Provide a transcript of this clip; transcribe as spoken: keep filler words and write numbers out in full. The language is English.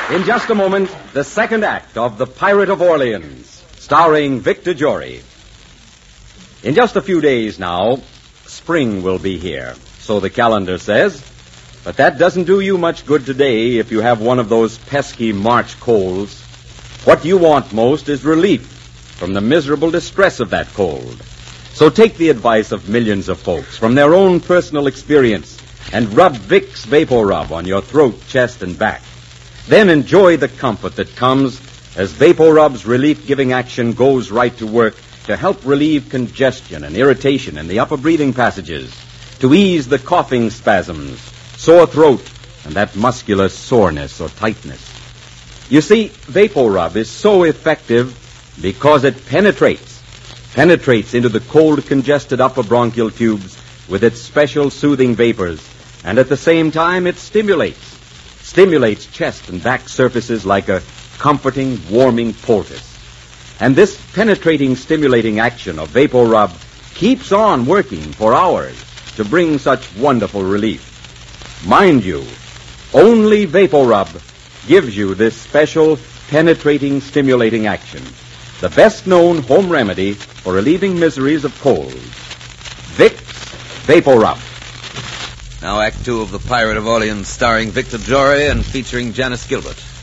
In just a moment, the second act of The Pirate of Orleans, starring Victor Jory. In just a few days now, spring will be here, so the calendar says. But that doesn't do you much good today if you have one of those pesky March colds. What you want most is relief from the miserable distress of that cold. So take the advice of millions of folks from their own personal experience and rub Vicks VapoRub on your throat, chest, and back. Then enjoy the comfort that comes as VapoRub's relief-giving action goes right to work to help relieve congestion and irritation in the upper breathing passages, to ease the coughing spasms, sore throat, and that muscular soreness or tightness. You see, VapoRub is so effective because it penetrates, penetrates into the cold, congested upper bronchial tubes with its special soothing vapors, and at the same time it stimulates, stimulates chest and back surfaces like a comforting, warming poultice. And this penetrating, stimulating action of VapoRub keeps on working for hours to bring such wonderful relief. Mind you, only VapoRub gives you this special penetrating, stimulating action, the best-known home remedy for relieving miseries of colds. Vicks VapoRub. Now Act Two of The Pirate of Orleans, starring Victor Jory and featuring Janice Gilbert.